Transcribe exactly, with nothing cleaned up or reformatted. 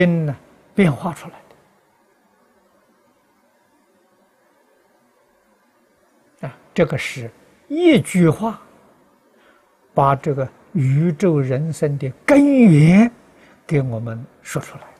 因呢变化出来的啊，这个是一句话把这个宇宙人生的根源给我们说出来。